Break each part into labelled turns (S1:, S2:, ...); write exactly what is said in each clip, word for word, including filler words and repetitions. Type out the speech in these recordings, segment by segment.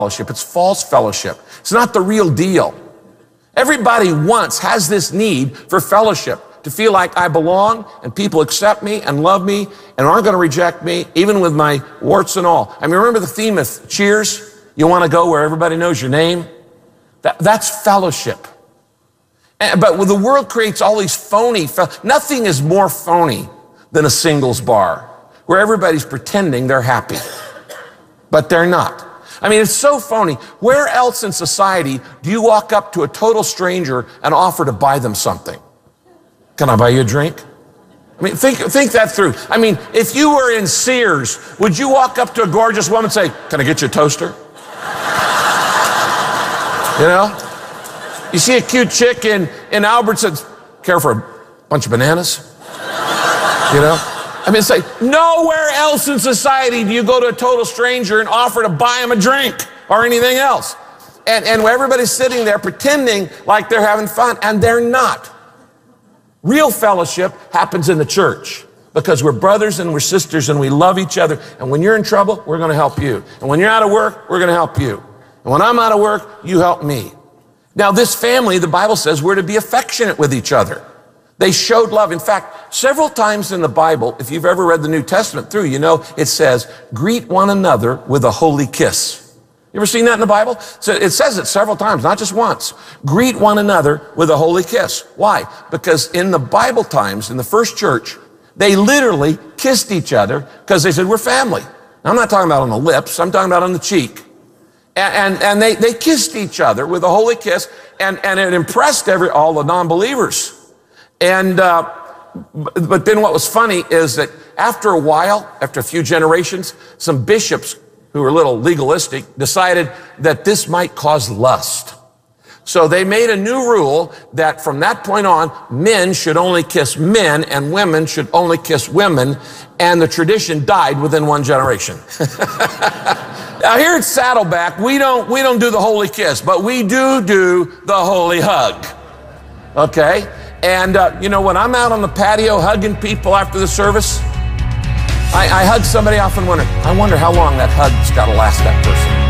S1: fellowship. It's false fellowship. It's not the real deal. Everybody once has this need for fellowship, to feel like I belong and people accept me and love me and aren't going to reject me, even with my warts and all. I mean, remember the theme of Cheers? You want to go where everybody knows your name? That, that's fellowship. And, but when the world creates all these phony, nothing is more phony than a singles bar where everybody's pretending they're happy, but they're not. I mean, it's so phony. Where else in society do you walk up to a total stranger and offer to buy them something? Can I buy you a drink? I mean, think, think that through. I mean, if you were in Sears, would you walk up to a gorgeous woman and say, can I get you a toaster? You know? You see a cute chick in, in Albertsons, care for a bunch of bananas? You know? I mean, it's like, nowhere else in society do you go to a total stranger and offer to buy him a drink or anything else. And, and everybody's sitting there pretending like they're having fun, and they're not. Real fellowship happens in the church because we're brothers and we're sisters and we love each other. And when you're in trouble, we're going to help you. And when you're out of work, we're going to help you. And when I'm out of work, you help me. Now, this family, the Bible says we're to be affectionate with each other. They showed love. In fact, several times in the Bible, if you've ever read the New Testament through, you know it says, greet one another with a holy kiss. You ever seen that in the Bible? So it says it several times, not just once. Greet one another with a holy kiss. Why? Because in the Bible times, in the first church, they literally kissed each other because they said, we're family. Now, I'm not talking about on the lips. I'm talking about on the cheek. And, and, and they, they kissed each other with a holy kiss, and, and it impressed every all the non-believers. And uh, but then what was funny is that after a while, after a few generations, some bishops who were a little legalistic decided that this might cause lust. So they made a new rule that from that point on, men should only kiss men and women should only kiss women, and the tradition died within one generation. Now here at Saddleback, we don't, we don't do the holy kiss, but we do do the holy hug, okay? And uh, you know, when I'm out on the patio hugging people after the service, I, I hug somebody off and wonder, I wonder how long that hug's got to last that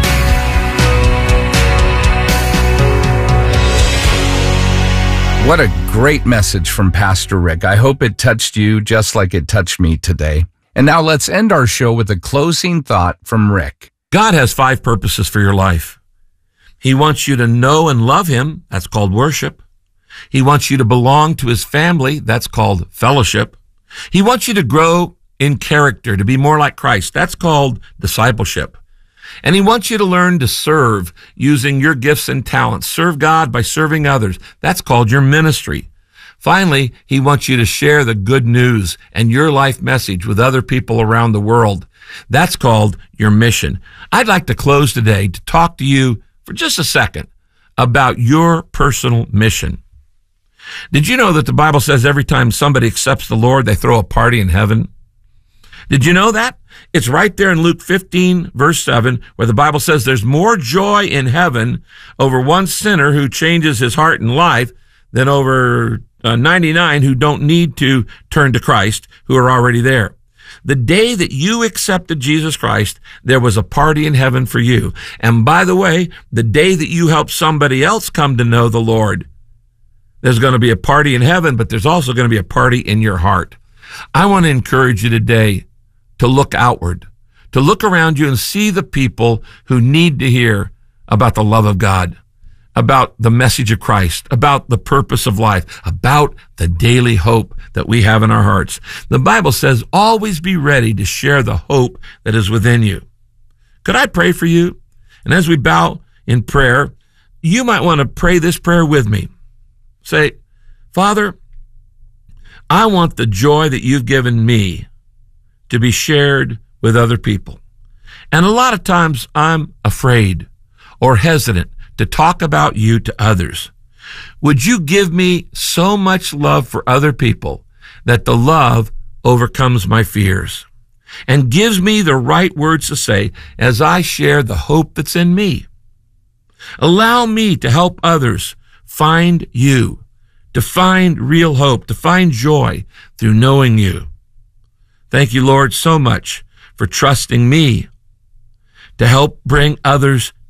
S1: person.
S2: What a great message from Pastor Rick. I hope it touched you just like it touched me today. And now let's end our show with a closing thought from Rick.
S3: God has five purposes for your life. He wants you to know and love him. That's called worship. He wants you to belong to his family. That's called fellowship. He wants you to grow in character, to be more like Christ. That's called discipleship. And he wants you to learn to serve using your gifts and talents. Serve God by serving others. That's called your ministry. Finally, he wants you to share the good news and your life message with other people around the world. That's called your mission. I'd like to close today to talk to you for just a second about your personal mission. Did you know that the Bible says every time somebody accepts the Lord, they throw a party in heaven? Did you know that? It's right there in Luke fifteen, verse seven, where the Bible says there's more joy in heaven over one sinner who changes his heart and life than over uh, ninety-nine who don't need to turn to Christ, who are already there. The day that you accepted Jesus Christ, there was a party in heaven for you. And by the way, the day that you help somebody else come to know the Lord, there's going to be a party in heaven, but there's also going to be a party in your heart. I want to encourage you today to look outward, to look around you and see the people who need to hear about the love of God, about the message of Christ, about the purpose of life, about the daily hope that we have in our hearts. The Bible says, always be ready to share the hope that is within you. Could I pray for you? And as we bow in prayer, you might want to pray this prayer with me. Say, Father, I want the joy that you've given me to be shared with other people. And a lot of times I'm afraid or hesitant to talk about you to others. Would you give me so much love for other people that the love overcomes my fears and gives me the right words to say as I share the hope that's in me? Allow me to help others find you, to find real hope, to find joy through knowing you. Thank you, Lord, so much for trusting me to help bring others